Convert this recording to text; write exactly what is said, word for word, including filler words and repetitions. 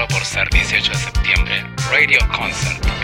solo por ser dieciocho de septiembre, Radio Concert.